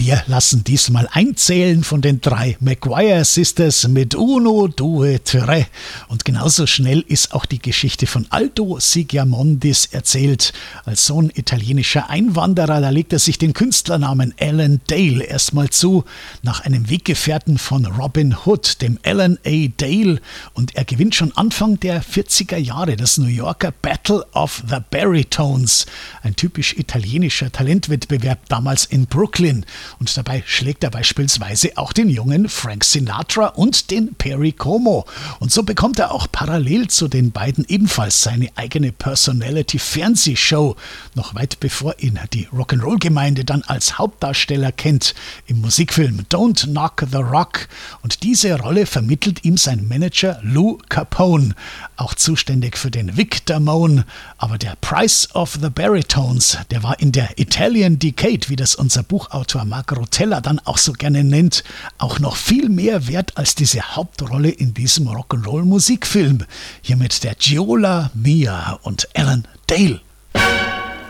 Wir lassen diesmal einzählen von den 3 Maguire Sisters mit Uno, Due, Tre. Und genauso schnell ist auch die Geschichte von Aldo Sigiamondis erzählt. Als Sohn italienischer Einwanderer, da legt er sich den Künstlernamen Alan Dale erstmal zu, nach einem Weggefährten von Robin Hood, dem Alan A. Dale. Und er gewinnt schon Anfang der 40er Jahre das New Yorker Battle of the Baritones, ein typisch italienischer Talentwettbewerb damals in Brooklyn. Und dabei schlägt er beispielsweise auch den jungen Frank Sinatra und den Perry Como. Und so bekommt er auch parallel zu den beiden ebenfalls seine eigene Personality-Fernsehshow, noch weit bevor ihn die Rock'n'Roll-Gemeinde dann als Hauptdarsteller kennt, im Musikfilm Don't Knock the Rock. Und diese Rolle vermittelt ihm sein Manager Lou Capone, auch zuständig für den Vic Damone. Aber der Price of the Baritones, der war in der Italian Decade, wie das unser Buchautor Mark Rotella dann auch so gerne nennt, auch noch viel mehr wert als diese Hauptrolle in diesem Rock'n'Roll-Musikfilm. Hier mit der Giola Mia und Alan Dale.